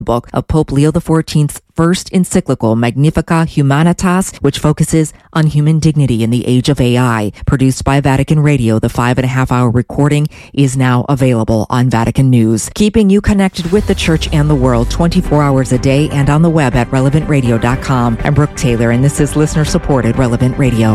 book of Pope Leo XIV's first encyclical, Magnificat Humanitas, which focuses on human dignity in the age of AI. Produced by Vatican Radio, the 5.5-hour recording is now available on Vatican News, keeping you connected with the Church and the world 24 hours a day and on the web at relevantradio.com. I'm Brooke Taylor, and this is listener-supported Relevant Radio.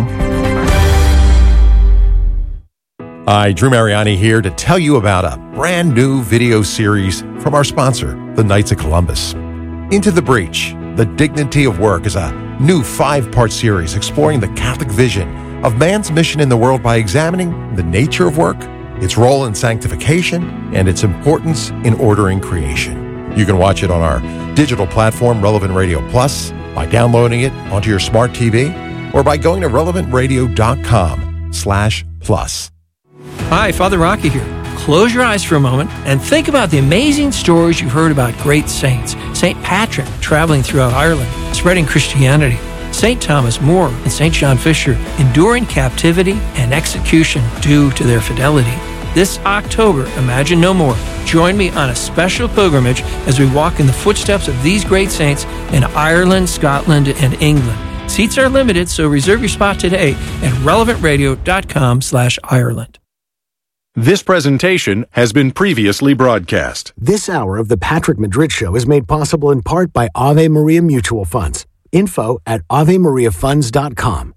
Hi, Drew Mariani here to tell you about a brand new video series from our sponsor, the Knights of Columbus. Into the Breach, The Dignity of Work is a new 5-part series exploring the Catholic vision of man's mission in the world by examining the nature of work, its role in sanctification, and its importance in ordering creation. You can watch it on our digital platform, Relevant Radio Plus, by downloading it onto your smart TV, or by going to relevantradio.com/plus. Hi, Father Rocky here. Close your eyes for a moment and think about the amazing stories you've heard about great saints. St. Patrick traveling throughout Ireland, spreading Christianity. St. Thomas More and St. John Fisher enduring captivity and execution due to their fidelity. This October, Imagine No More. Join me on a special pilgrimage as we walk in the footsteps of these great saints in Ireland, Scotland, and England. Seats are limited, so reserve your spot today at relevantradio.com/Ireland. This presentation has been previously broadcast. This hour of the Patrick Madrid Show is made possible in part by Ave Maria Mutual Funds. Info at AveMariaFunds.com.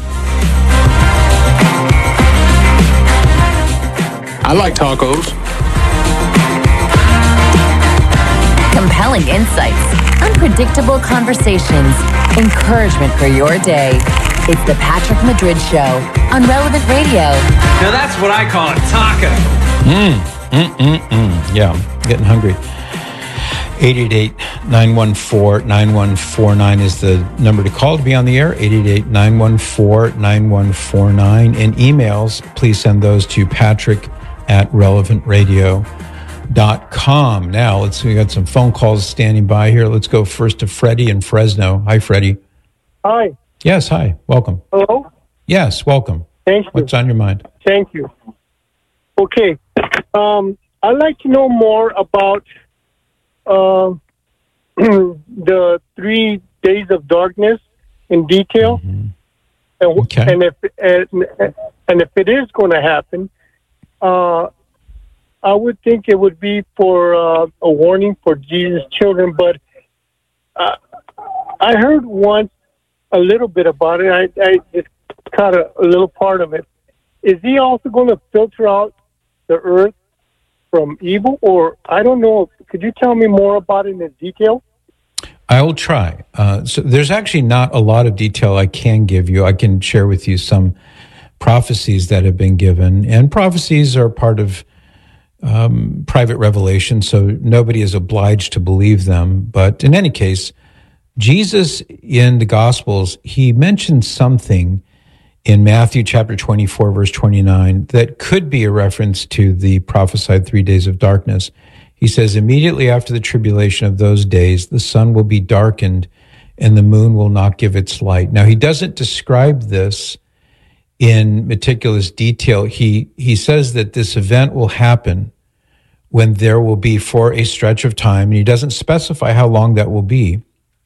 I like tacos. Compelling insights, unpredictable conversations, encouragement for your day. It's the Patrick Madrid Show on Relevant Radio. Now that's what I call a taco. Yeah, I'm getting hungry. 888-914-9149 is the number to call to be on the air. 888-914-9149. And emails, please send those to patrick@relevantradio.com. Now, we got some phone calls standing by here. Let's go first to Freddie in Fresno. Hi, Freddie. Hi. Yes, hi. Welcome. Hello? Yes, welcome. Thank you. What's on your mind? Thank you. Okay. I'd like to know more about the 3 days of darkness in detail. Mm-hmm. Okay. And if it is going to happen, I would think it would be for a warning for Jesus' children. But I heard once a little bit about it. I just caught a little part of it. Is he also going to filter out the earth from evil? Or I don't know. Could you tell me more about it in detail? I will try. So there's actually not a lot of detail I can give you. I can share with you some prophecies that have been given. And prophecies are part of private revelation, so nobody is obliged to believe them. But in any case, Jesus in the Gospels, he mentioned something in Matthew chapter 24, verse 29, that could be a reference to the prophesied 3 days of darkness. He says, immediately after the tribulation of those days, the sun will be darkened and the moon will not give its light. Now, he doesn't describe this in meticulous detail. He says that this event will happen when there will be, for a stretch of time, and he doesn't specify how long that will be,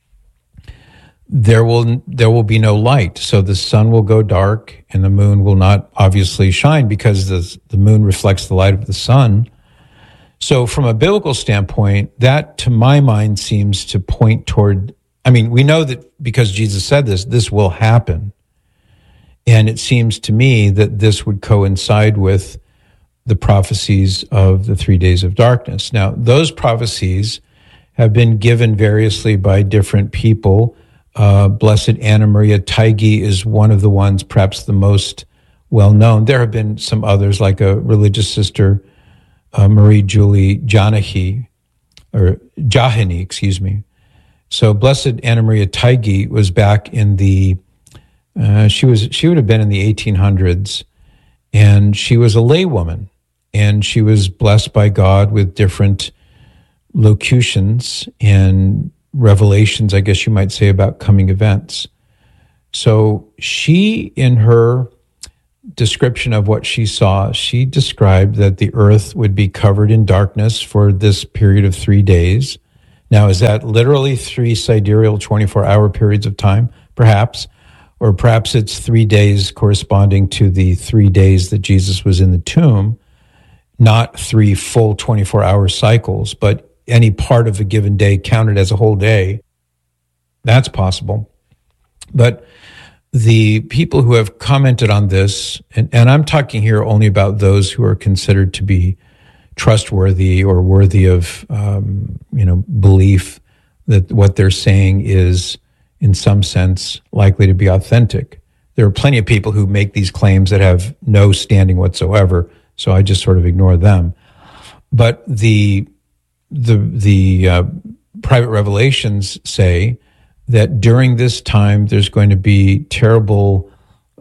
there will be no light. So the sun will go dark and the moon will not obviously shine because the moon reflects the light of the sun. So from a biblical standpoint, that to my mind seems to point toward, we know that because Jesus said this will happen. And it seems to me that this would coincide with the prophecies of the 3 days of darkness. Now, those prophecies have been given variously by different people. Blessed Anna Maria Taigi is one of the ones, perhaps the most well-known. There have been some others, like a religious sister, Marie Julie Jahani. So Blessed Anna Maria Taigi was back in the, she would have been in the 1800s, and she was a laywoman, and she was blessed by God with different locutions and revelations, I guess you might say, about coming events. So she, in her description of what she saw, she described that the earth would be covered in darkness for this period of 3 days, Now, is that literally 3 sidereal 24-hour periods of time? Perhaps. Or perhaps it's 3 days corresponding to the 3 days that Jesus was in the tomb, not 3 full 24-hour cycles, but any part of a given day counted as a whole day. That's possible. But the people who have commented on this, and I'm talking here only about those who are considered to be trustworthy or worthy of, belief that what they're saying is, in some sense, likely to be authentic. There are plenty of people who make these claims that have no standing whatsoever, so I just sort of ignore them. But the private revelations say that during this time there's going to be terrible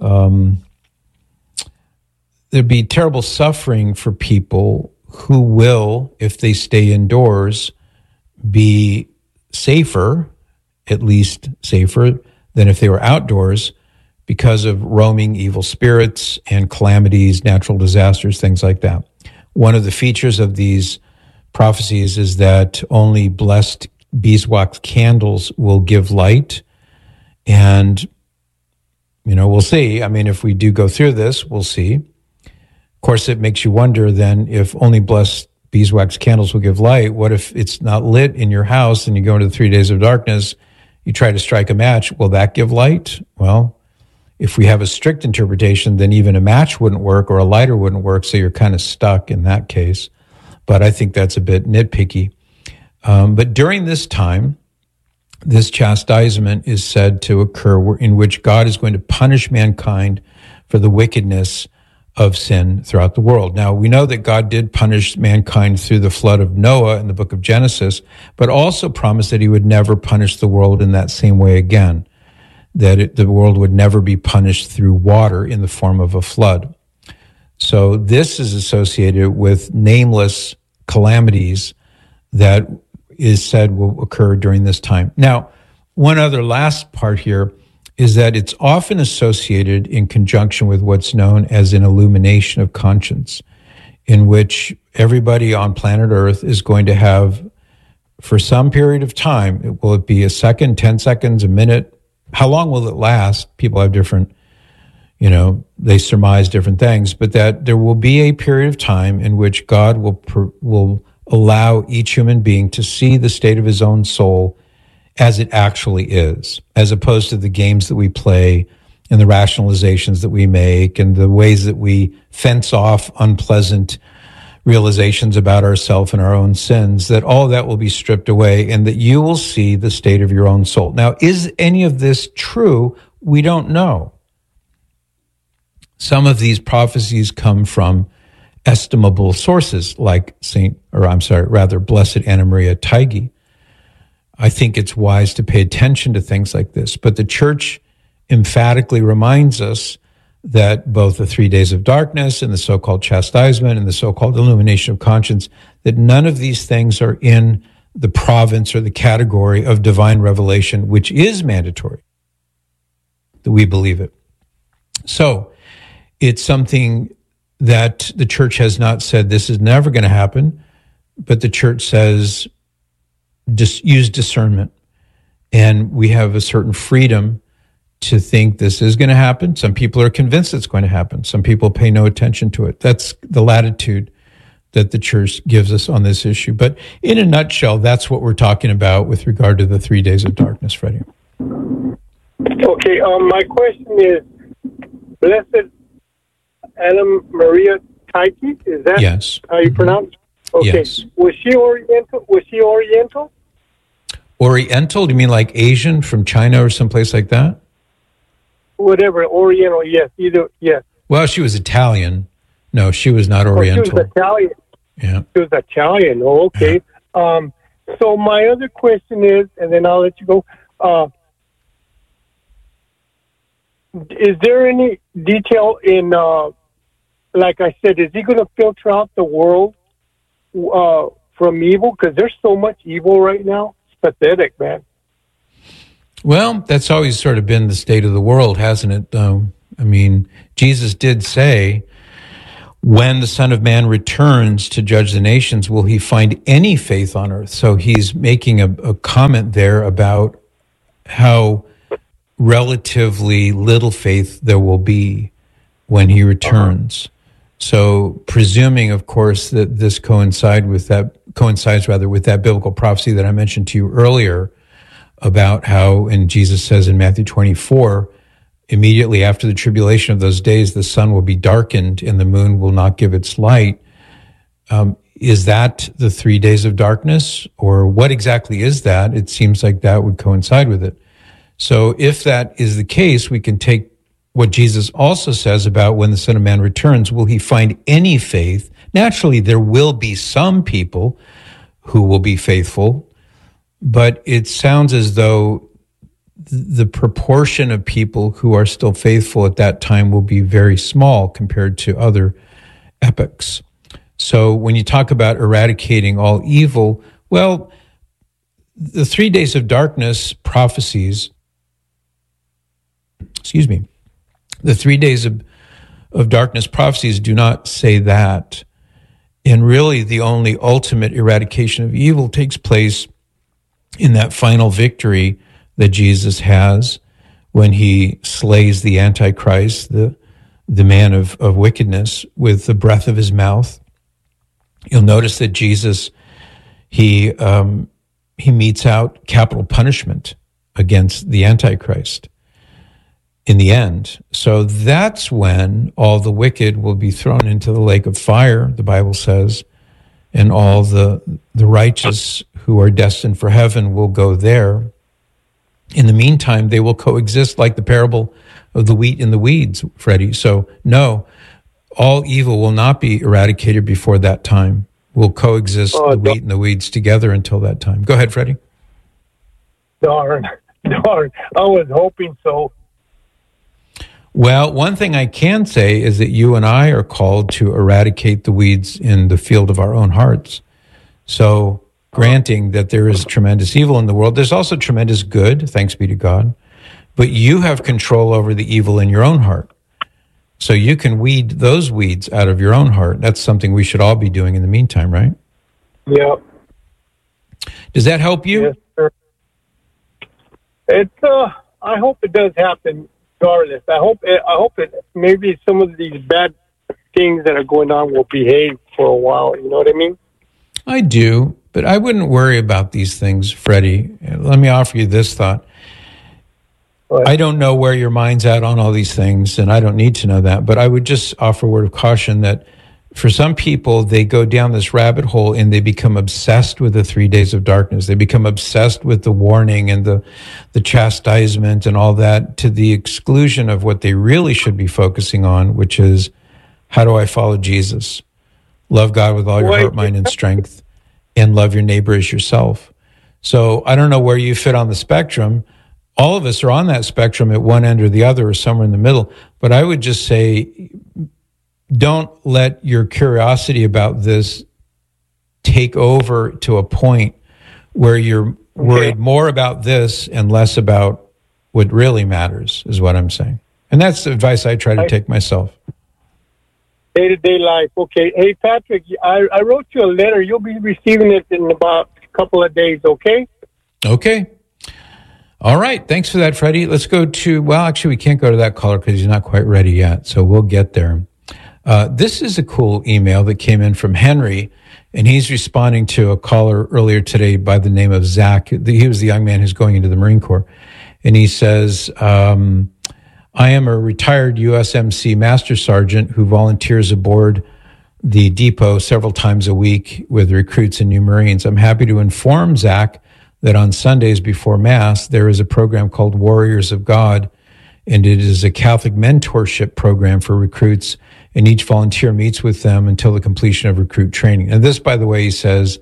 suffering for people who will, if they stay indoors, be safer, at least safer than if they were outdoors, because of roaming evil spirits and calamities, natural disasters, things like that. One of the features of these prophecies is that only blessed beeswax candles will give light. And, we'll see. I mean, if we do go through this, we'll see. Of course, it makes you wonder then, if only blessed beeswax candles will give light, what if it's not lit in your house and you go into the 3 days of darkness, you try to strike a match, will that give light? Well, if we have a strict interpretation, then even a match wouldn't work or a lighter wouldn't work, so you're kind of stuck in that case. But I think that's a bit nitpicky. But during this time, this chastisement is said to occur in which God is going to punish mankind for the wickedness of sin throughout the world. Now, we know that God did punish mankind through the flood of Noah in the book of Genesis, but also promised that he would never punish the world in that same way again, that the world would never be punished through water in the form of a flood. So this is associated with nameless calamities that is said will occur during this time. Now, one other last part here is that it's often associated in conjunction with what's known as an illumination of conscience, in which everybody on planet Earth is going to have, for some period of time, will it be a second, 10 seconds, a minute? How long will it last? People have different, they surmise different things, but that there will be a period of time in which God will allow each human being to see the state of his own soul as it actually is, as opposed to the games that we play and the rationalizations that we make and the ways that we fence off unpleasant realizations about ourselves and our own sins, that all that will be stripped away and that you will see the state of your own soul. Now, is any of this true? We don't know. Some of these prophecies come from estimable sources like Blessed Anna Maria Taigi. I think it's wise to pay attention to things like this. But the church emphatically reminds us that both the 3 days of darkness and the so-called chastisement and the so-called illumination of conscience, that none of these things are in the province or the category of divine revelation, which is mandatory, that we believe it. So it's something that the church has not said this is never going to happen, but the church says just use discernment. And we have a certain freedom to think this is going to happen. Some people are convinced it's going to happen. Some people pay no attention to it. That's the latitude that the church gives us on this issue. But in a nutshell, that's what we're talking about with regard to the 3 days of darkness, Freddie. Okay, my question is, Blessed Anna Maria Taiki, is that how you pronounce it? Okay. Yes. Was she Oriental? Oriental? Do you mean like Asian from China or someplace like that? Whatever, Oriental, yes. Yes. Well, she was Italian. No, she was not Oriental. She was Italian. Yeah. She was Italian. Oh, okay. Yeah. So my other question is, and then I'll let you go, is there any detail in, like I said, is he going to filter out the world from evil? Because there's so much evil right now. It's pathetic, man. Well, that's always sort of been the state of the world, hasn't it, though? I mean, Jesus did say, when the Son of Man returns to judge the nations, will he find any faith on earth? So he's making a comment there about how relatively little faith there will be when he returns. So presuming, of course, that this coincides with that biblical prophecy that I mentioned to you earlier about how, and Jesus says in Matthew 24, immediately after the tribulation of those days, the sun will be darkened and the moon will not give its light. Is that the 3 days of darkness, or what exactly is that? It seems like that would coincide with it. So if that is the case, we can take what Jesus also says about when the Son of Man returns, will he find any faith? Naturally, there will be some people who will be faithful, but it sounds as though the proportion of people who are still faithful at that time will be very small compared to other epochs. So when you talk about eradicating all evil, well, the 3 days of darkness prophecies, the 3 days of darkness prophecies do not say that. And really, the only ultimate eradication of evil takes place in that final victory that Jesus has when he slays the Antichrist, the man of wickedness, with the breath of his mouth. You'll notice that Jesus, he metes out capital punishment against the Antichrist in the end. So that's when all the wicked will be thrown into the lake of fire, the Bible says, and all the righteous who are destined for heaven will go there. In the meantime, they will coexist like the parable of the wheat and the weeds, Freddie. So no, all evil will not be eradicated before that time. We'll coexist the wheat and the weeds together until that time. Go ahead, Freddie. Darn. I was hoping so. Well, one thing I can say is that you and I are called to eradicate the weeds in the field of our own hearts. So, granting that there is tremendous evil in the world, there's also tremendous good, thanks be to God. But you have control over the evil in your own heart. So you can weed those weeds out of your own heart. That's something we should all be doing in the meantime, right? Yeah. Does that help you? Yes, sir. I hope it does happen. Regardless, I hope it maybe some of these bad things that are going on will behave for a while. You know what I mean? I do, but I wouldn't worry about these things, Freddie. Let me offer you this thought. I don't know where your mind's at on all these things, and I don't need to know that, but I would just offer a word of caution that for some people, they go down this rabbit hole and they become obsessed with the 3 days of darkness. They become obsessed with the warning and the chastisement and all that, to the exclusion of what they really should be focusing on, which is, how do I follow Jesus? Love God with all your heart, mind, and strength, and love your neighbor as yourself. So I don't know where you fit on the spectrum. All of us are on that spectrum at one end or the other or somewhere in the middle. But I would just say, don't let your curiosity about this take over to a point where you're worried more about this and less about what really matters, is what I'm saying. And that's the advice I try to take myself. Day-to-day life. Okay. Hey, Patrick, I wrote you a letter. You'll be receiving it in about a couple of days, okay? Okay. All right. Thanks for that, Freddie. Let's go to, well, actually, we can't go to that caller because he's not quite ready yet, so we'll get there. This is a cool email that came in from Henry, and he's responding to a caller earlier today by the name of Zach. He was the young man who's going into the Marine Corps. And he says, I am a retired USMC Master Sergeant who volunteers aboard the depot several times a week with recruits and new Marines. I'm happy to inform Zach that on Sundays before Mass, there is a program called Warriors of God, and it is a Catholic mentorship program for recruits, and each volunteer meets with them until the completion of recruit training. And this, by the way, he says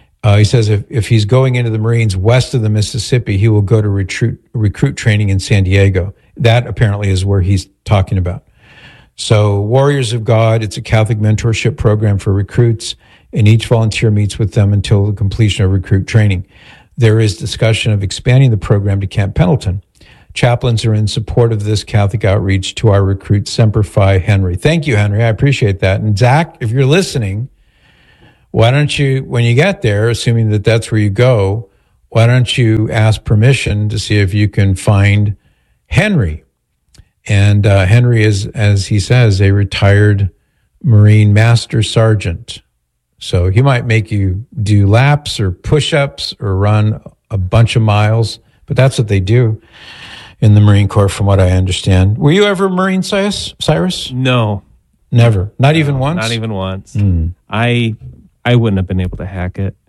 if he's going into the Marines west of the Mississippi, he will go to recruit training in San Diego. That apparently is where he's talking about. So Warriors of God, it's a Catholic mentorship program for recruits, and each volunteer meets with them until the completion of recruit training. There is discussion of expanding the program to Camp Pendleton. chaplains are in support of this Catholic outreach to our recruit, Semper Fi Henry. Thank you, Henry. I appreciate that. And Zach, if you're listening, why don't you, when you get there, assuming that that's where you go, why don't you ask permission to see if you can find Henry? And Henry is, as he says, a retired Marine Master Sergeant. So he might make you do laps or push-ups or run a bunch of miles, but that's what they do in the Marine Corps, from what I understand. Were you ever a Marine, Cyrus? No. Never? Not even once? Not even once. I wouldn't have been able to hack it.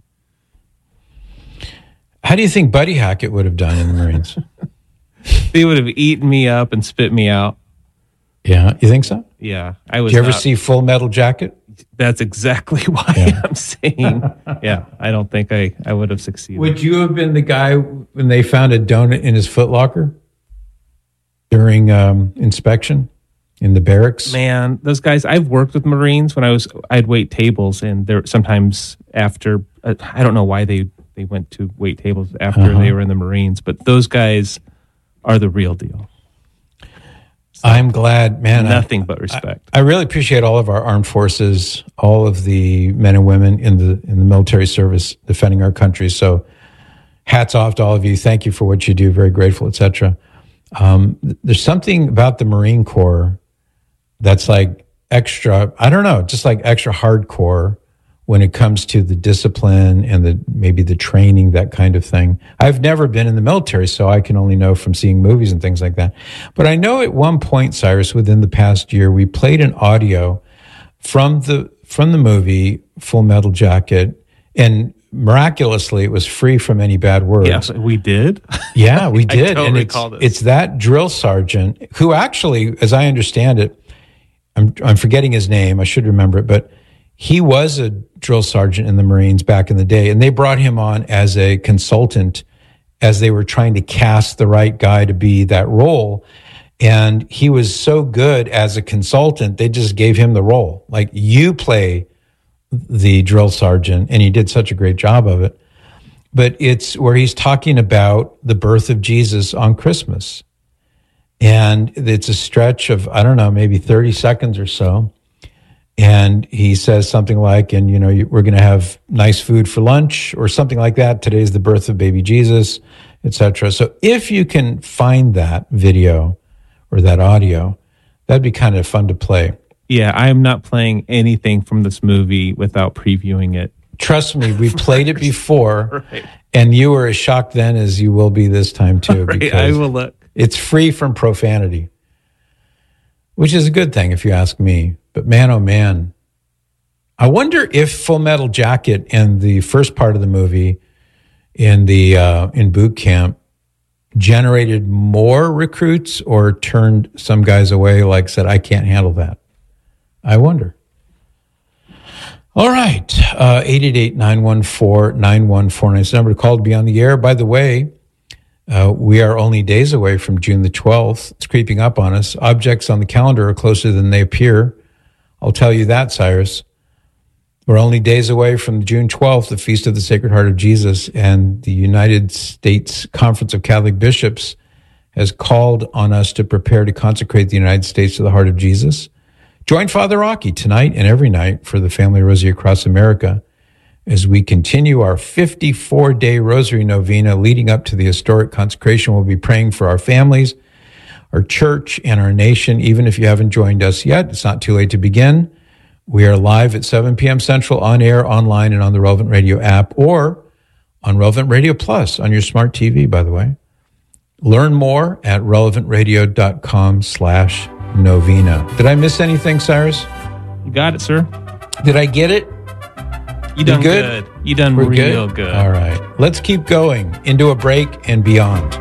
How do you think Buddy Hackett would have done in the Marines? They would have eaten me up and spit me out. Yeah, you think so? Yeah. I was. Did you ever see Full Metal Jacket? That's exactly why I'm saying, I don't think I would have succeeded. Would you have been the guy when they found a donut in his footlocker during inspection in the barracks? Man, those guys, I've worked with Marines when I'd wait tables, and there sometimes after, I don't know why they went to wait tables after they were in the Marines, but those guys are the real deal. So, I'm glad, man. Nothing but respect. I really appreciate all of our armed forces, all of the men and women in the military service defending our country. So hats off to all of you. Thank you for what you do. Very grateful, etc. There's something about the Marine Corps that's like extra, I don't know, just like extra hardcore when it comes to the discipline and maybe the training, that kind of thing. I've never been in the military, so I can only know from seeing movies and things like that. But I know at one point, Cyrus, within the past year, we played an audio from the movie Full Metal Jacket, and miraculously, it was free from any bad words. Yes, we did. Yeah, we did. I and it's that drill sergeant who actually, as I understand it, I'm forgetting his name. I should remember it, but he was a drill sergeant in the Marines back in the day, and they brought him on as a consultant as they were trying to cast the right guy to be that role. And he was so good as a consultant, they just gave him the role. Like, you play the drill sergeant, and he did such a great job of it. But it's where he's talking about the birth of Jesus on Christmas. And it's a stretch of, I don't know, maybe 30 seconds or so. And he says something like, and, we're going to have nice food for lunch or something like that. Today's the birth of baby Jesus, etc. So if you can find that video or that audio, that'd be kind of fun to play. Yeah, I am not playing anything from this movie without previewing it. Trust me, we played it before, Right. And you were as shocked then as you will be this time too. Right, I will look. It's free from profanity, which is a good thing if you ask me. But man, oh man, I wonder if Full Metal Jacket and the first part of the movie in boot camp generated more recruits or turned some guys away, like said, I can't handle that. I wonder. All right. 888-914-9149 is the number to call to be on the air. By the way, we are only days away from June the 12th. It's creeping up on us. Objects on the calendar are closer than they appear. I'll tell you that, Cyrus. We're only days away from June 12th, the Feast of the Sacred Heart of Jesus, and the United States Conference of Catholic Bishops has called on us to prepare to consecrate the United States to the heart of Jesus. Join Father Rocky tonight and every night for the Family Rosary Across America as we continue our 54-day Rosary Novena leading up to the historic consecration. We'll be praying for our families, our church, and our nation. Even if you haven't joined us yet, it's not too late to begin. We are live at 7 p.m. Central, on air, online, and on the Relevant Radio app, or on Relevant Radio Plus on your smart TV, by the way. Learn more at relevantradio.com/novena. Did I miss anything, Cyrus? You got it, sir. Did I get it? You done good. You done We're real good. All right. Let's keep going into a break and beyond.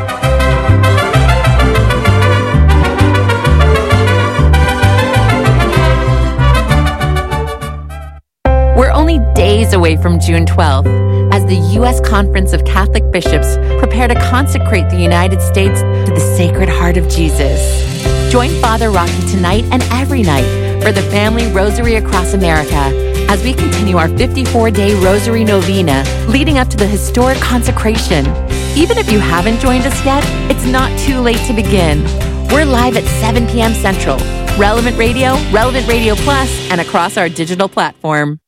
We're only days away from June 12th as the U.S. Conference of Catholic Bishops prepare to consecrate the United States to the Sacred Heart of Jesus. Join Father Rocky tonight and every night for the Family Rosary Across America as we continue our 54-day Rosary Novena leading up to the historic consecration. Even if you haven't joined us yet, it's not too late to begin. We're live at 7 p.m. Central. Relevant Radio, Relevant Radio Plus, and across our digital platform.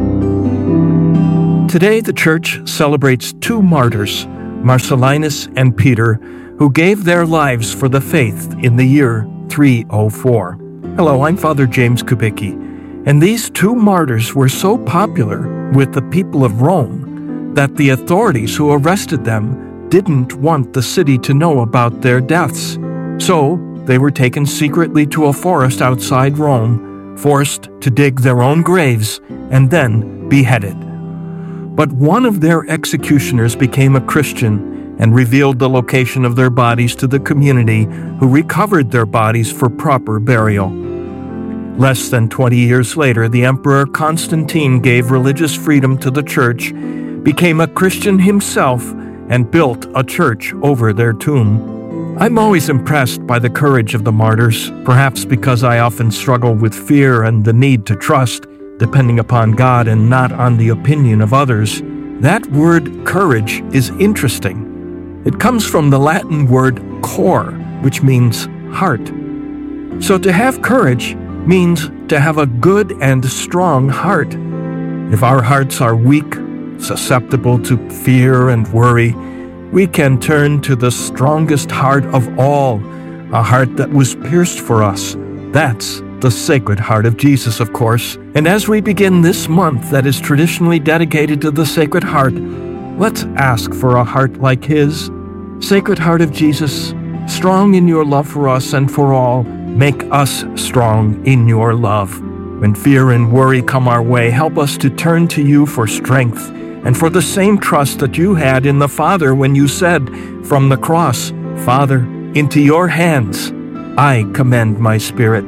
Today, the Church celebrates two martyrs, Marcellinus and Peter, who gave their lives for the faith in the year 304. Hello, I'm Father James Kubicki, and these two martyrs were so popular with the people of Rome that the authorities who arrested them didn't want the city to know about their deaths. So, they were taken secretly to a forest outside Rome, forced to dig their own graves, and then beheaded. But one of their executioners became a Christian and revealed the location of their bodies to the community, who recovered their bodies for proper burial. Less than 20 years later, the Emperor Constantine gave religious freedom to the Church, became a Christian himself, and built a church over their tomb. I'm always impressed by the courage of the martyrs, perhaps because I often struggle with fear and the need to trust, depending upon God and not on the opinion of others. That word courage is interesting. It comes from the Latin word cor, which means heart. So to have courage means to have a good and strong heart. If our hearts are weak, susceptible to fear and worry, we can turn to the strongest heart of all, a heart that was pierced for us. That's the Sacred Heart of Jesus, of course. And as we begin this month that is traditionally dedicated to the Sacred Heart, let's ask for a heart like His. Sacred Heart of Jesus, strong in your love for us and for all, make us strong in your love. When fear and worry come our way, help us to turn to you for strength and for the same trust that you had in the Father when you said from the cross, Father, into your hands I commend my spirit.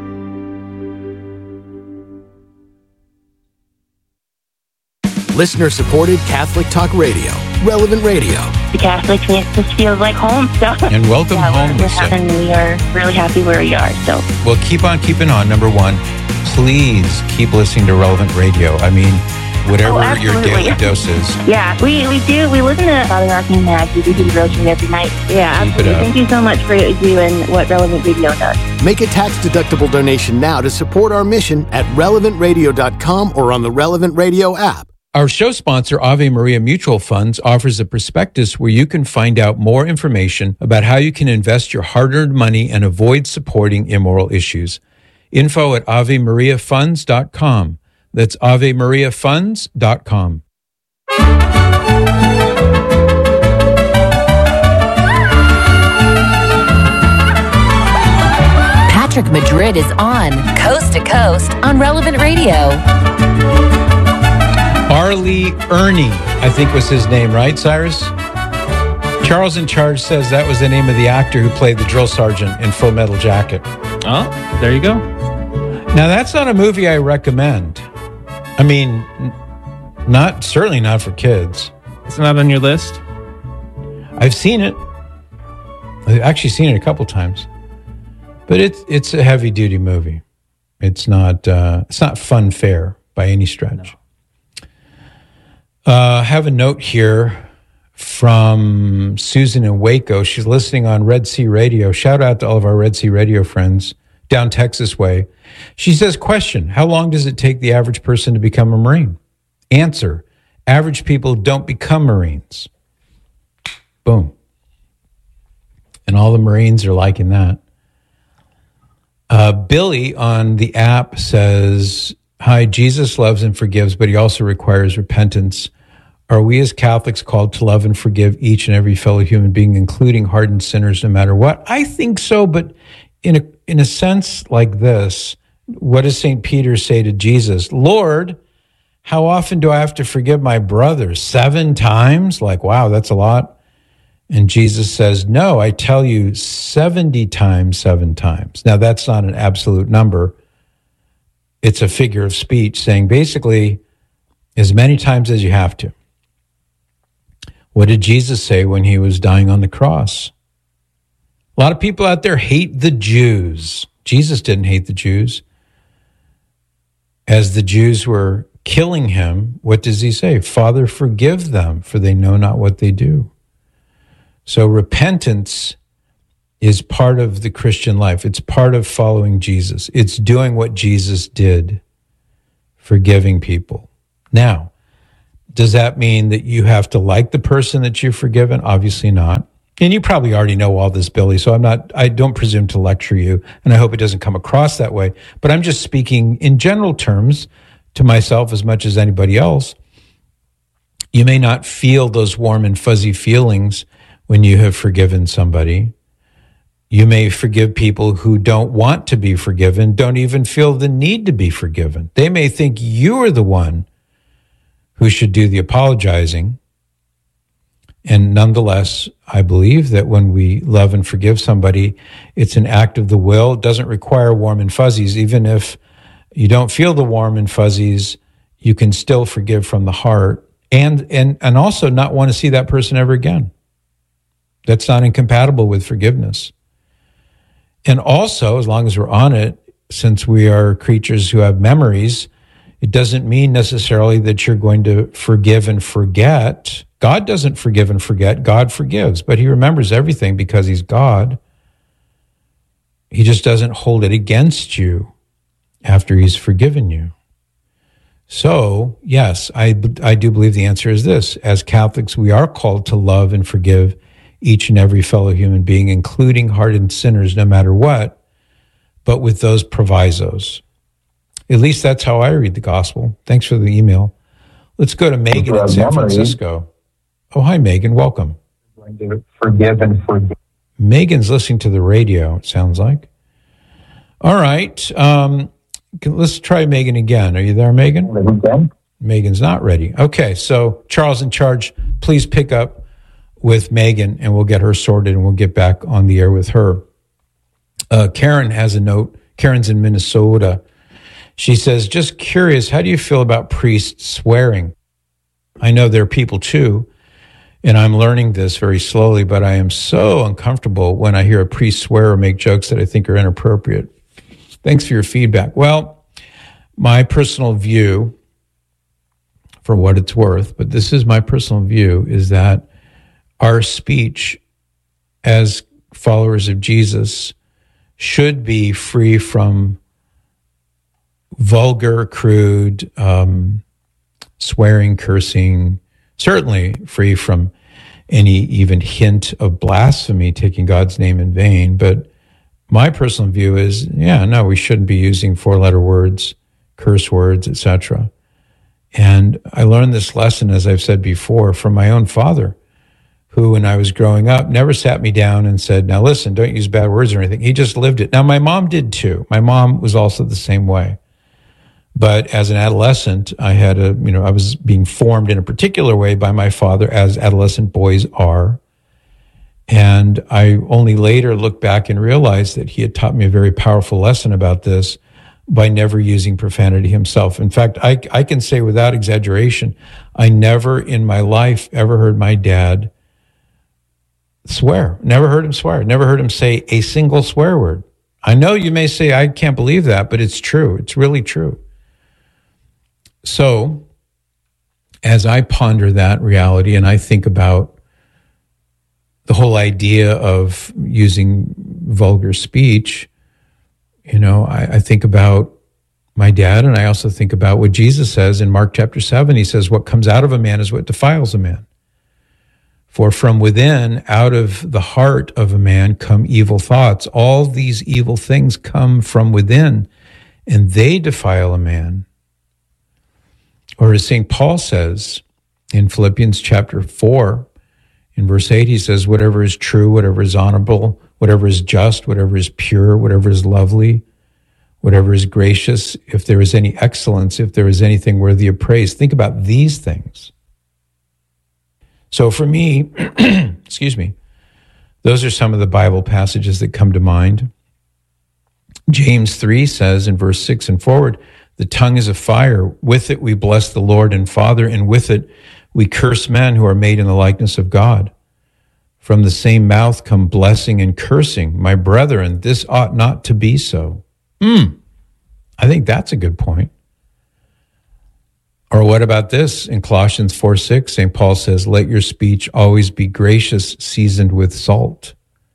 Listener-supported Catholic Talk Radio, Relevant Radio. The Catholics makes us feel like home. So. And welcome home, Lisa. And we are really happy where we are. So. Well, keep on keeping on. Number one, please keep listening to Relevant Radio. I mean, whatever your daily dose is. Yeah, we do. We listen to Father Rocky and Matt. We do the devotion every night. Yeah, absolutely. Thank you so much for what you do and what Relevant Radio does. Make a tax-deductible donation now to support our mission at relevantradio.com or on the Relevant Radio app. Our show sponsor, Ave Maria Mutual Funds, offers a prospectus where you can find out more information about how you can invest your hard-earned money and avoid supporting immoral issues. Info at AveMariaFunds.com. That's AveMariaFunds.com. Patrick Madrid is on Coast to Coast on Relevant Radio. Arlie Ernie, I think was his name, right, Cyrus? Charles in Charge says that was the name of the actor who played the drill sergeant in Full Metal Jacket. Oh, there you go. Now, that's not a movie I recommend. I mean, certainly not for kids. It's not on your list? I've seen it. I've actually seen it a couple times. But it's a heavy-duty movie. It's not fun fare by any stretch. No. I have a note here from Susan in Waco. She's listening on Red Sea Radio. Shout out to all of our Red Sea Radio friends down Texas way. She says, question, how long does it take the average person to become a Marine? Answer, average people don't become Marines. Boom. And all the Marines are liking that. Billy on the app says, hi, Jesus loves and forgives, but he also requires repentance. Are we as Catholics called to love and forgive each and every fellow human being, including hardened sinners, no matter what? I think so, but in a sense like this, what does St. Peter say to Jesus? Lord, how often do I have to forgive my brothers? 7 times? Like, wow, that's a lot. And Jesus says, no, I tell you 70 times, 7 times. Now, that's not an absolute number. It's a figure of speech saying basically as many times as you have to. What did Jesus say when he was dying on the cross? A lot of people out there hate the Jews. Jesus didn't hate the Jews. As the Jews were killing him, what does he say? Father, forgive them, for they know not what they do. So repentance is part of the Christian life. It's part of following Jesus. It's doing what Jesus did, forgiving people. Now, does that mean that you have to like the person that you've forgiven? Obviously not. And you probably already know all this, Billy, so I don't presume to lecture you, and I hope it doesn't come across that way. But I'm just speaking in general terms to myself as much as anybody else. You may not feel those warm and fuzzy feelings when you have forgiven somebody. You may forgive people who don't want to be forgiven, don't even feel the need to be forgiven. They may think you are the one who should do the apologizing. And nonetheless, I believe that when we love and forgive somebody, it's an act of the will. It doesn't require warm and fuzzies. Even if you don't feel the warm and fuzzies, you can still forgive from the heart and also not want to see that person ever again. That's not incompatible with forgiveness. And also, as long as we're on it, since we are creatures who have memories, it doesn't mean necessarily that you're going to forgive and forget. God doesn't forgive and forget. God forgives, but he remembers everything because he's God. He just doesn't hold it against you after he's forgiven you. So, yes, I do believe the answer is this. As Catholics, we are called to love and forgive each and every fellow human being, including hardened sinners, no matter what, but with those provisos. At least that's how I read the gospel. Thanks for the email. Let's go to Megan in San Francisco. Oh, hi, Megan. Welcome. Forgive and forget. Megan's listening to the radio, it sounds like. All right. Let's try Megan again. Are you there, Megan? Megan's not ready. Okay, so Charles in charge, please pick up with Megan, and we'll get her sorted, and we'll get back on the air with her. Karen has a note. Karen's in Minnesota. She says, just curious, how do you feel about priests swearing? I know there are people too, and I'm learning this very slowly, but I am so uncomfortable when I hear a priest swear or make jokes that I think are inappropriate. Thanks for your feedback. Well, my personal view, for what it's worth, but this is my personal view, is that our speech as followers of Jesus should be free from vulgar, crude, swearing, cursing, certainly free from any even hint of blasphemy, taking God's name in vain. But my personal view is, no, we shouldn't be using four-letter words, curse words, etc. And I learned this lesson, as I've said before, from my own father, who, when I was growing up, never sat me down and said, now listen, don't use bad words or anything. He just lived it. Now, my mom did too. My mom was also the same way. But as an adolescent, I had I was being formed in a particular way by my father, as adolescent boys are. And I only later looked back and realized that he had taught me a very powerful lesson about this by never using profanity himself. In fact, I can say without exaggeration, I never in my life ever heard my dad swear. Never heard him swear. Never heard him say a single swear word. I know you may say, I can't believe that, but it's true. It's really true. So, as I ponder that reality and I think about the whole idea of using vulgar speech, I think about my dad, and I also think about what Jesus says in Mark chapter 7. He says, what comes out of a man is what defiles a man. For from within, out of the heart of a man, come evil thoughts. All these evil things come from within, and they defile a man. Or as St. Paul says in Philippians chapter 4, in verse 8, he says, whatever is true, whatever is honorable, whatever is just, whatever is pure, whatever is lovely, whatever is gracious, if there is any excellence, if there is anything worthy of praise. Think about these things. So for me, excuse me, those are some of the Bible passages that come to mind. James 3 says in verse 6 and forward, the tongue is a fire. With it we bless the Lord and Father, and with it we curse men who are made in the likeness of God. From the same mouth come blessing and cursing. My brethren, this ought not to be so. I think that's a good point. Or what about this? In Colossians 4:6, St. Paul says, let your speech always be gracious, seasoned with salt.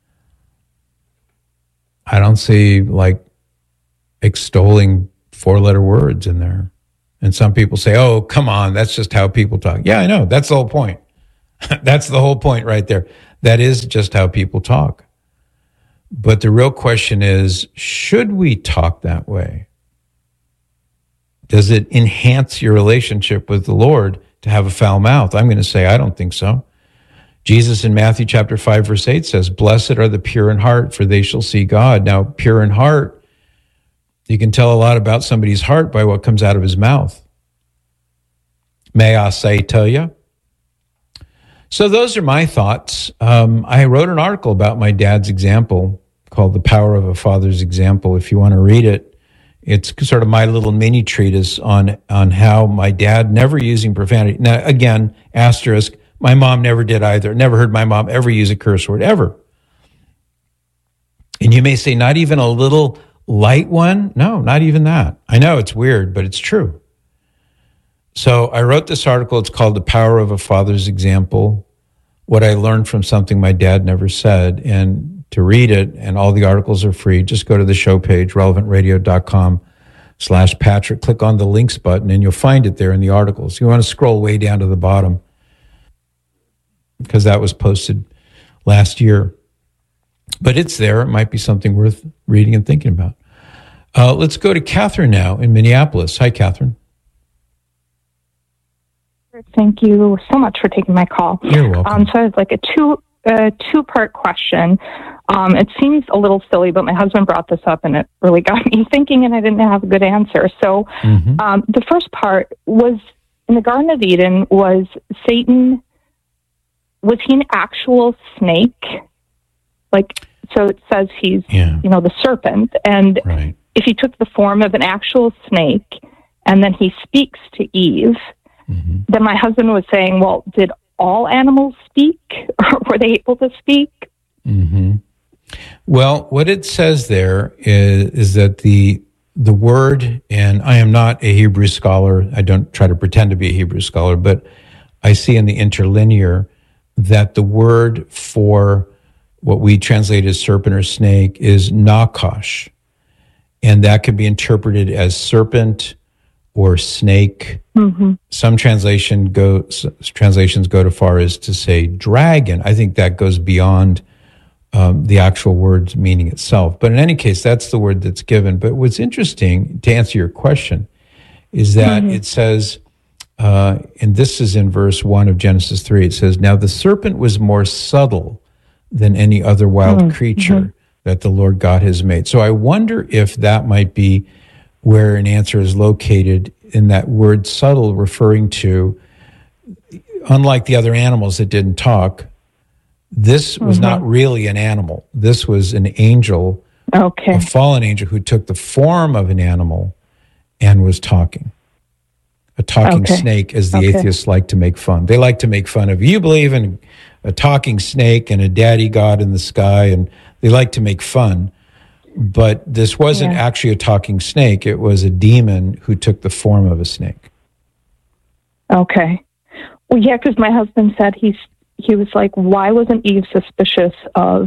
I don't see like extolling 4-letter words in there. And some people say, oh, come on, that's just how people talk. Yeah, I know. That's the whole point. That's the whole point right there. That is just how people talk. But the real question is, should we talk that way? Does it enhance your relationship with the Lord to have a foul mouth? I'm going to say, I don't think so. Jesus in Matthew chapter 5, verse 8 says, blessed are the pure in heart, for they shall see God. Now, pure in heart, you can tell a lot about somebody's heart by what comes out of his mouth. May I say to you? So those are my thoughts. I wrote an article about my dad's example called The Power of a Father's Example. If you want to read it, it's sort of my little mini treatise on how my dad never using profanity. Now, again, asterisk, my mom never did either. Never heard my mom ever use a curse word, ever. And you may say, not even a little light one? No, not even that. I know it's weird, but it's true. So I wrote this article. It's called The Power of a Father's Example, what I learned from something my dad never said. And to read it, and all the articles are free, just go to the show page, relevantradio.com/Patrick, click on the links button, and you'll find it there in the articles. You want to scroll way down to the bottom because that was posted last year. But it's there. It might be something worth reading and thinking about. Let's go to Catherine now in Minneapolis. Hi, Catherine. Thank you so much for taking my call. You're welcome. So it's like a two-part question. It seems a little silly, but my husband brought this up, and it really got me thinking, and I didn't have a good answer. So the first part was, in the Garden of Eden, was Satan, was he an actual snake? Like, so it says he's, the serpent. And if he took the form of an actual snake and then he speaks to Eve, then my husband was saying, well, did all animals speak? Or were they able to speak? Well, what it says there is that the word, and I am not a Hebrew scholar, I don't try to pretend to be a Hebrew scholar, but I see in the interlinear that the word for what we translate as serpent or snake is nakash. And that could be interpreted as serpent or snake. Some translations go to far as to say dragon. I think that goes beyond the actual word's meaning itself. But in any case, that's the word that's given. But what's interesting, to answer your question, is that it says, and this is in verse 1 of Genesis 3, it says, now the serpent was more subtle than any other wild creature that the Lord God has made. So I wonder if that might be where an answer is located in that word subtle, referring to, unlike the other animals that didn't talk, this was not really an animal. This was an angel, a fallen angel who took the form of an animal and was talking. A talking snake, as the atheists like to make fun. They like to make fun of, you believe in a talking snake and a daddy god in the sky, and they like to make fun. But this wasn't actually a talking snake. It was a demon who took the form of a snake. Okay. Well, yeah, because my husband said he was like, why wasn't Eve suspicious of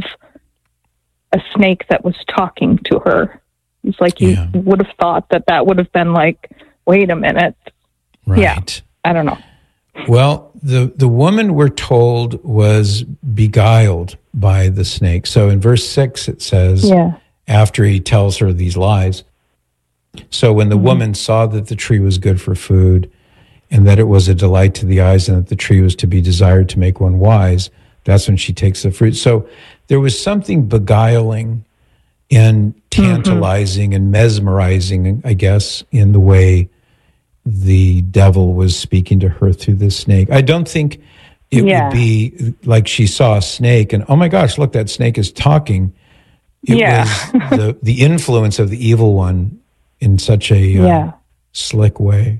a snake that was talking to her? He's like, you would have thought that would have been like, wait a minute. Right. Yeah, I don't know. Well, the woman, we're told, was beguiled by the snake. So in verse 6, it says, after he tells her these lies, so when the woman saw that the tree was good for food, and that it was a delight to the eyes, and that the tree was to be desired to make one wise, that's when she takes the fruit. So there was something beguiling and tantalizing and mesmerizing, I guess, in the way the devil was speaking to her through the snake. I don't think it would be like she saw a snake and, oh my gosh, look, that snake is talking. It was the influence of the evil one in such a slick way.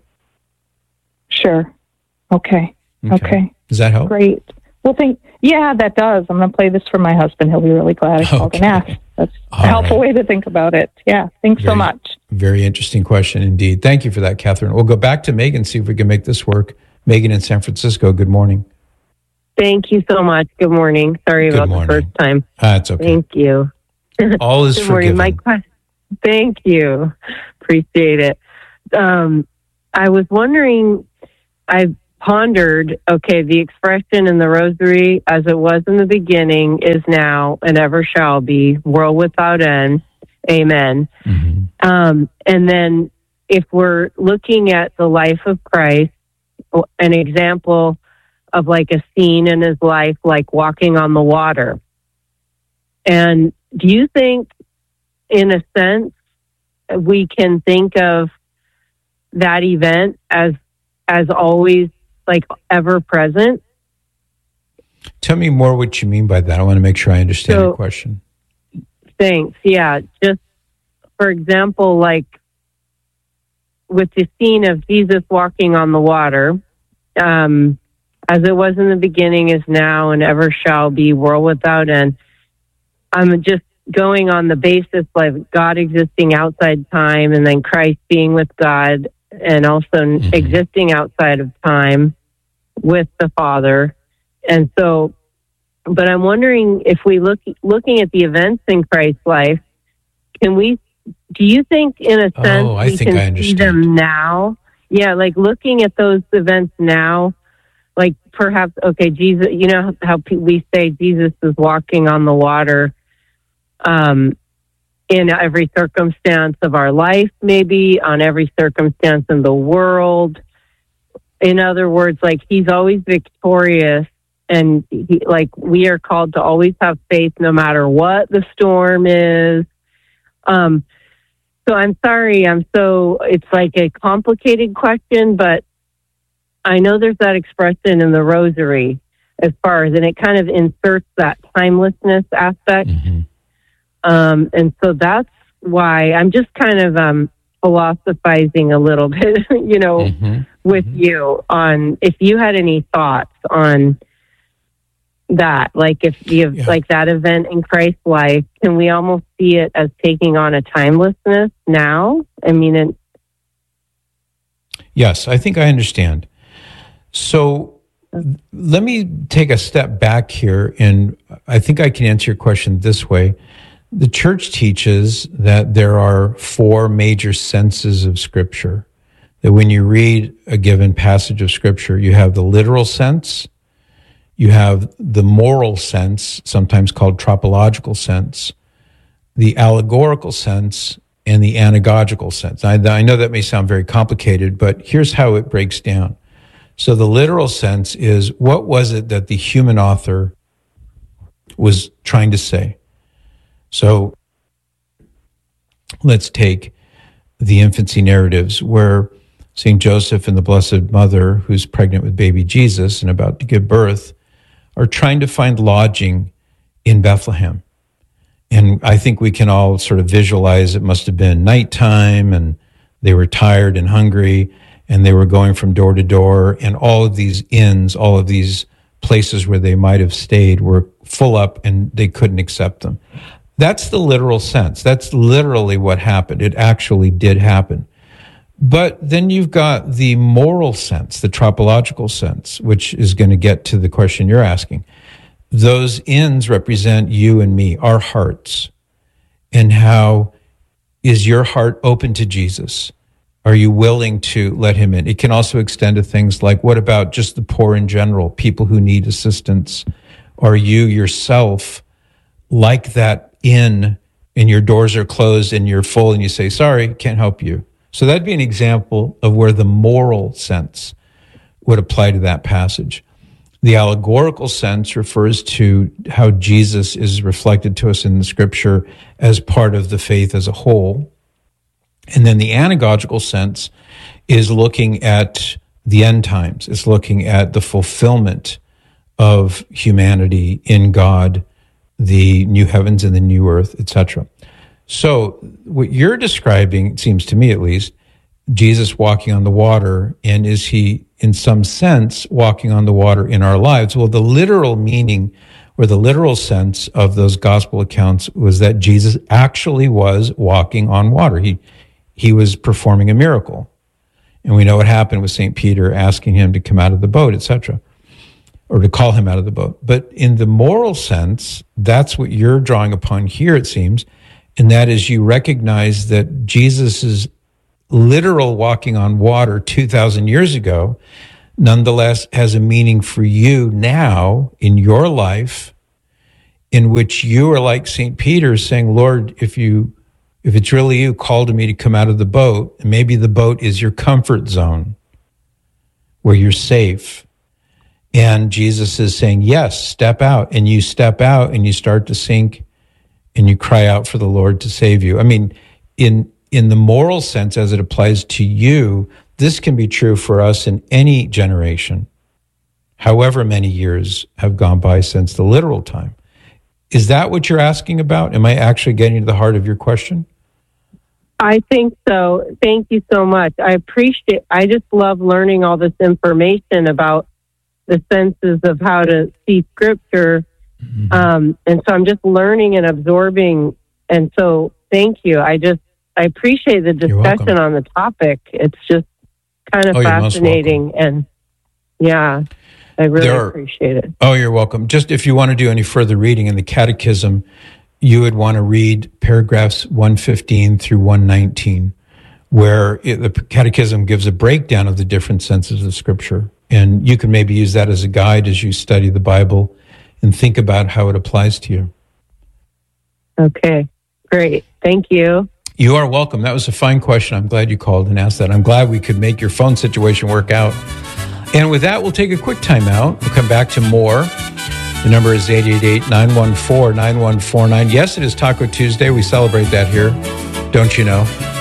Sure. Okay. Does that help? Great. Well, that does. I'm going to play this for my husband. He'll be really glad I called and asked. That's a helpful way to think about it. Yeah. Thanks so much. Very interesting question indeed. Thank you for that, Catherine. We'll go back to Megan, see if we can make this work. Megan in San Francisco, good morning. Thank you so much. Good morning. Sorry about the first time. It's okay. Thank you. All is forgiven. My question. Thank you. Appreciate it. I was wondering, I pondered, the expression in the rosary, as it was in the beginning, is now, and ever shall be, world without end. Amen. Mm-hmm. And then if we're looking at the life of Christ, an example of like a scene in his life, like walking on the water. And do you think, in a sense, we can think of that event as always, like, ever present? Tell me more what you mean by that. I want to make sure I understand your question. Thanks. Yeah. Just, for example, like with the scene of Jesus walking on the water, as it was in the beginning, is now, and ever shall be, world without end. I'm just going on the basis of God existing outside time, and then Christ being with God, and also existing outside of time with the Father. And so, but I'm wondering if we looking at the events in Christ's life, do you think, in a sense, we can see them now? Yeah, like looking at those events now, like perhaps, Jesus, you know how we say Jesus is walking on the water in every circumstance of our life, maybe on every circumstance in the world. In other words, like he's always victorious, and we are called to always have faith no matter what the storm is. So I'm sorry, it's like a complicated question, but I know there's that expression in the rosary and it kind of inserts that timelessness aspect. Mm-hmm. And so that's why I'm just kind of philosophizing a little bit, with you on if you had any thoughts on that, like if you have like that event in Christ's life, can we almost see it as taking on a timelessness now? I mean, yes, I think I understand. So let me take a step back here, and I think I can answer your question this way. The church teaches that there are 4 major senses of Scripture. That when you read a given passage of Scripture, you have the literal sense, you have the moral sense, sometimes called tropological sense, the allegorical sense, and the anagogical sense. I know that may sound very complicated, but here's how it breaks down. So the literal sense is, what was it that the human author was trying to say? So let's take the infancy narratives where St. Joseph and the Blessed Mother, who's pregnant with baby Jesus and about to give birth, are trying to find lodging in Bethlehem. And I think we can all sort of visualize it must have been nighttime, and they were tired and hungry, and they were going from door to door, and all of these inns, all of these places where they might have stayed were full up, and they couldn't accept them. That's the literal sense. That's literally what happened. It actually did happen. But then you've got the moral sense, the tropological sense, which is going to get to the question you're asking. Those inns represent you and me, our hearts. And how is your heart open to Jesus? Are you willing to let him in? It can also extend to things like, what about just the poor in general, people who need assistance? Are you yourself like that inn, and your doors are closed and you're full and you say, sorry, can't help you? So that'd be an example of where the moral sense would apply to that passage. The allegorical sense refers to how Jesus is reflected to us in the Scripture as part of the faith as a whole. And then the anagogical sense is looking at the end times. It's looking at the fulfillment of humanity in God, the new heavens and the new earth, etc. So what you're describing, it seems to me at least, Jesus walking on the water, and is he in some sense walking on the water in our lives? Well, the literal meaning or the literal sense of those gospel accounts was that Jesus actually was walking on water. he was performing a miracle. And we know what happened with St. Peter asking him to come out of the boat, etc., or to call him out of the boat. But in the moral sense, that's what you're drawing upon here, it seems, and that is you recognize that Jesus' literal walking on water 2,000 years ago nonetheless has a meaning for you now in your life, in which you are like St. Peter saying, Lord, if it's really you, call to me to come out of the boat, and maybe the boat is your comfort zone where you're safe. And Jesus is saying, yes, step out. And you step out and you start to sink and you cry out for the Lord to save you. I mean, in the moral sense, as it applies to you, this can be true for us in any generation, however many years have gone by since the literal time. Is that what you're asking about? Am I actually getting to the heart of your question? I think so. Thank you so much. I appreciate, I just love learning all this information about the senses of how to see scripture. And so I'm just learning and absorbing. And so thank you. I appreciate the discussion on the topic. It's just kind of fascinating. And yeah, I really appreciate it. Oh, you're welcome. Just if you want to do any further reading in the Catechism, you would want to read paragraphs 115 through 119, where the Catechism gives a breakdown of the different senses of Scripture. And you can maybe use that as a guide as you study the Bible and think about how it applies to you. Okay, great. Thank you. You are welcome. That was a fine question. I'm glad you called and asked that. I'm glad we could make your phone situation work out. And with that, we'll take a quick time out. We'll come back to more. The number is 888-914-9149. Yes, it is Taco Tuesday. We celebrate that here. Don't you know?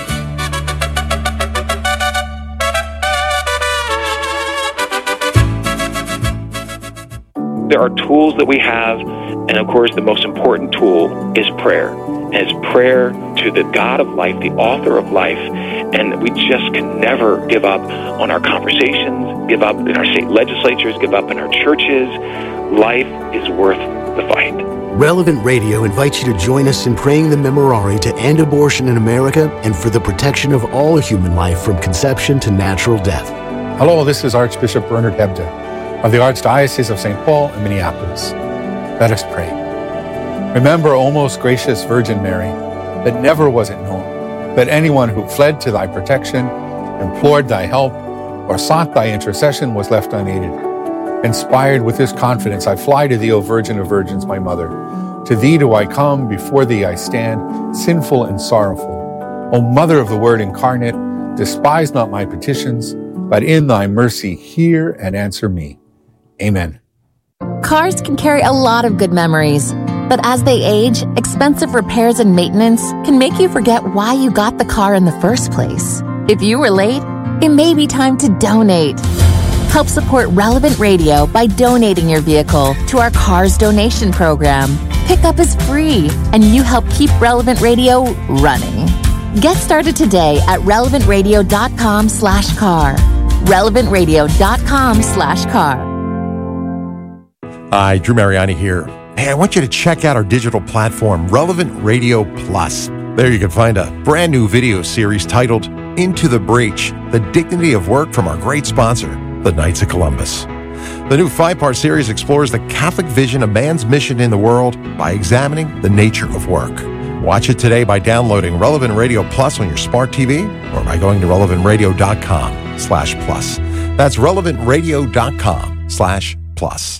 There are tools that we have, and of course, the most important tool is prayer. And it's prayer to the God of life, the author of life. And we just can never give up on our conversations, give up in our state legislatures, give up in our churches. Life is worth the fight. Relevant Radio invites you to join us in praying the Memorare to end abortion in America and for the protection of all human life from conception to natural death. Hello, this is Archbishop Bernard Hebda of the Archdiocese of St. Paul in Minneapolis. Let us pray. Remember, O most gracious Virgin Mary, that never was it known that anyone who fled to thy protection, implored thy help, or sought thy intercession was left unaided. Inspired with this confidence, I fly to thee, O Virgin of Virgins, my mother. To thee do I come, before thee I stand, sinful and sorrowful. O Mother of the Word incarnate, despise not my petitions, but in thy mercy hear and answer me. Amen. Cars can carry a lot of good memories, but as they age, expensive repairs and maintenance can make you forget why you got the car in the first place. If you were late, it may be time to donate. Help support Relevant Radio by donating your vehicle to our Cars donation program. Pickup is free, and you help keep Relevant Radio running. Get started today at relevantradio.com/car. relevantradio.com/car. Hi, Drew Mariani here. Hey, I want you to check out our digital platform, Relevant Radio Plus. There you can find a brand new video series titled Into the Breach, The Dignity of Work from our great sponsor, the Knights of Columbus. The new 5-part series explores the Catholic vision of man's mission in the world by examining the nature of work. Watch it today by downloading Relevant Radio Plus on your smart TV or by going to relevantradio.com/plus. That's relevantradio.com/plus.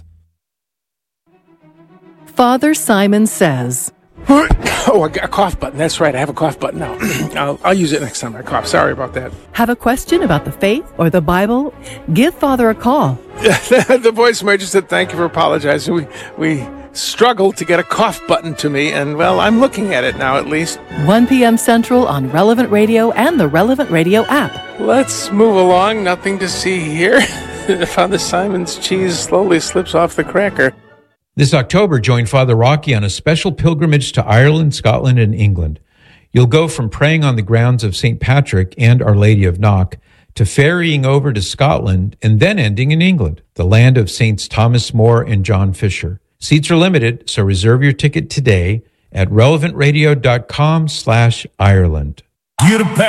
Father Simon Says. Oh, I got a cough button. That's right. I have a cough button now. I'll use it next time I cough. Sorry about that. Have a question about the faith or the Bible? Give Father a call. The voicemail just said thank you for apologizing. We struggled to get a cough button to me, and, well, I'm looking at it now at least. 1 p.m. Central on Relevant Radio and the Relevant Radio app. Let's move along. Nothing to see here. Father Simon's cheese slowly slips off the cracker. This October, join Father Rocky on a special pilgrimage to Ireland, Scotland, and England. You'll go from praying on the grounds of St. Patrick and Our Lady of Knock to ferrying over to Scotland and then ending in England, the land of Saints Thomas More and John Fisher. Seats are limited, so reserve your ticket today at relevantradio.com/Ireland.